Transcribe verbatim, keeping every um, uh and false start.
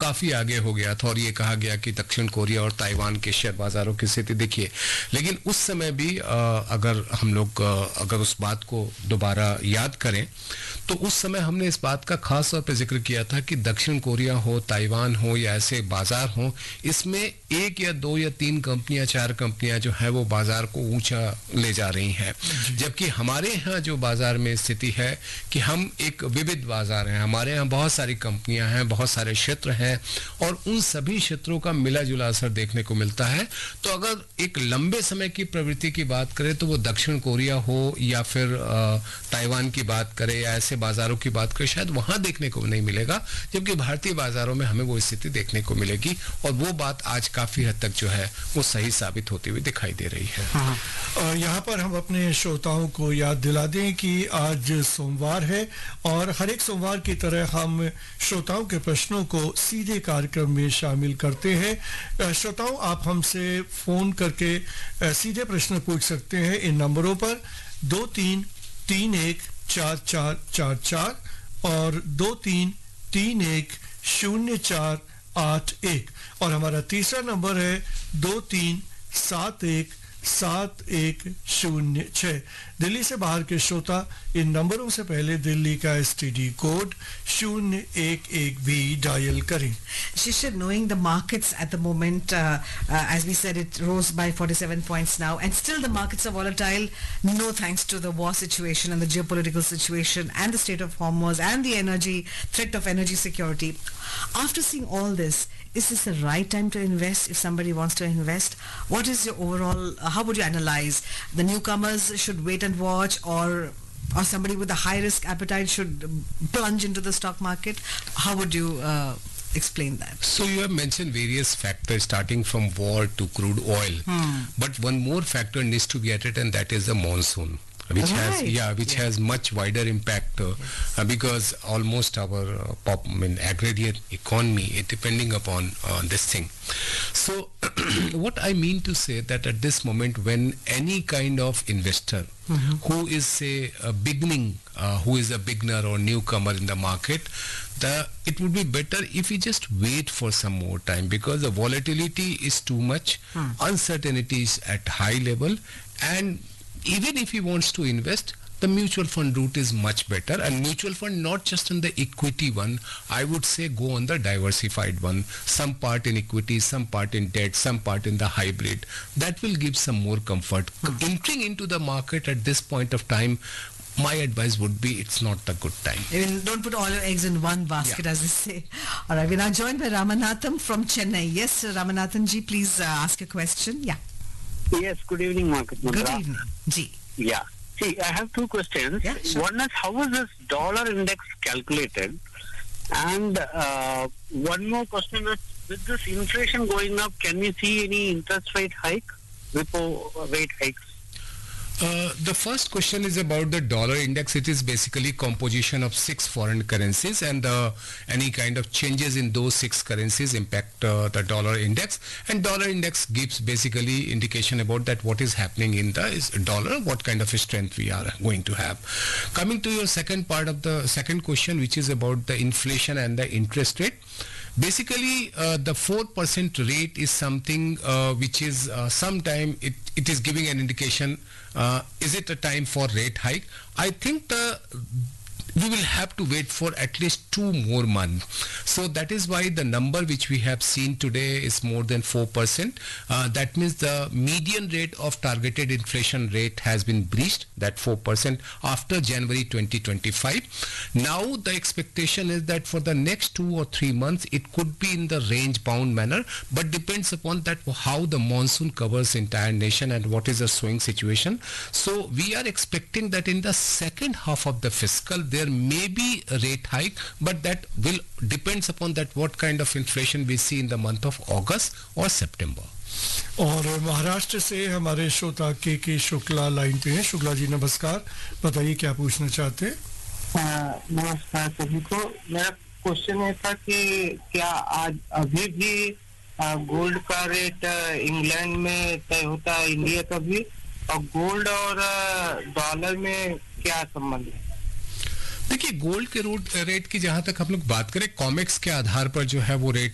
काफ़ी आगे हो गया था और ये कहा गया कि दक्षिण कोरिया और ताइवान के शेयर बाज़ारों की स्थिति देखिए, लेकिन उस समय भी अगर हम लोग अगर उस बात को दोबारा याद करें तो उस समय हमने इस बात का खास तौर पर जिक्र किया था कि दक्षिण कोरिया हो, ताइवान हो या ऐसे बाजार हो, इसमें एक या दो या तीन कंपनियां, चार कंपनियां जो है वो बाजार को ऊंचा ले जा रही हैं, जबकि हमारे यहाँ जो बाजार में स्थिति है कि हम एक विविध बाजार हैं, हमारे यहाँ बहुत सारी कंपनियां हैं, बहुत सारे क्षेत्र हैं और उन सभी क्षेत्रों का मिला जुला असर देखने को मिलता है। तो अगर एक लंबे समय की प्रवृत्ति की बात करें तो वो दक्षिण कोरिया हो या फिर ताइवान की बात करें या ऐसे बाजारों की बात करें, शायद वहां देखने को नहीं मिलेगा, जबकि भारतीय बाजारों में हमें वो स्थिति देखने को मिलेगी और वो बात आज काफी हद तक जो है वो सही साबित होती हुई दिखाई दे रही है। हाँ। यहाँ पर हम अपने श्रोताओं को याद दिला दें कि आज सोमवार है और हर एक सोमवार की तरह हम श्रोताओं के प्रश्नों को सीधे कार्यक्रम में शामिल करते हैं। श्रोताओं, आप हमसे फोन करके सीधे प्रश्न पूछ सकते हैं इन नंबरों पर दो तीन तीन एक चार चार चार चार और दो तीन तीन एक शून्य चार आठ एक और हमारा तीसरा नंबर है दो तीन सात एक सात एक शून्य छः। दिल्ली से बाहर के श्रोता इन नंबरों से पहले दिल्ली का एसटीडी कोड शून्य एक एक भी डायल करें। Shishir, knowing the markets at the moment, uh, uh, as we said, it rose by forty-seven points now, and still the markets are volatile, no thanks to the war situation and the geopolitical situation and the state of Hormuz and the energy threat of energy security. After seeing all this, is this the right time to invest if somebody wants to invest? What is your overall, uh, how would you analyze? The newcomers should wait and watch, or or somebody with a high risk appetite should plunge into the stock market? How would you uh, explain that? So you have mentioned various factors starting from war to crude oil, hmm. but one more factor needs to be added, and that is the monsoon, which right. has yeah which yeah. has much wider impact uh, yes. uh, because almost our uh, pop I mean agrarian economy is depending upon uh, this thing. So what I mean to say that at this moment when any kind of investor mm-hmm. who is say a beginning uh, who is a beginner or newcomer in the market, the it would be better if we just wait for some more time, because the volatility is too much, mm. uncertainty is at high level, and even if he wants to invest, the mutual fund route is much better. And mutual fund, not just in the equity one, I would say go on the diversified one. Some part in equity, some part in debt, some part in the hybrid. That will give some more comfort. Hmm. Entering into the market at this point of time, my advice would be it's not the good time. I mean, don't put all your eggs in one basket, yeah. as they say. All right, we're now joined by Ramanathan from Chennai. Yes, Ramanathan ji, please uh, ask a question. Yeah. Yes, good evening, Market Mundra. Good evening. Ji. Yeah. See, I have two questions. Yeah, sure. One is, how is this dollar index calculated? And uh, one more question is, with this inflation going up, can we see any interest rate hike, repo rate hikes? Uh, the first question is about the dollar index. It is basically composition of six foreign currencies, and uh, any kind of changes in those six currencies impact uh, the dollar index. And dollar index gives basically indication about that what is happening in the is dollar, what kind of a strength we are going to have. Coming to your second part of the second question, which is about the inflation and the interest rate. Basically, uh, the four percent rate is something uh, which is uh, sometime it, it is giving an indication. Uh, is it a time for rate hike? I think the we will have to wait for at least two more months. So that is why the number which we have seen today is more than four percent. Uh, that means the median rate of targeted inflation rate has been breached, that four percent, after January twenty twenty-five. Now the expectation is that for the next two or three months, it could be in the range bound manner, but depends upon that how the monsoon covers entire nation and what is the sowing situation. So we are expecting that in the second half of the fiscal, there may be a rate hike, but that will depends upon that what kind of inflation we see in the month of August or September. और महाराष्ट्र से हमारे श्रोता के के Shukla line पे हैं। शुक्ला जी नमस्कार, बताइए क्या पूछना चाहते हैं? नमस्कार सभी को। मेरा क्वेश्चन ये था कि क्या आज अभी भी गोल्ड का रेट इंग्लैंड में तय होता है, इंडिया का भी, और गोल्ड और डॉलर में क्या संबंध है? देखिए, गोल्ड के रूट रेट की जहां तक हम लोग बात करें, कॉमेक्स के आधार पर जो है वो रेट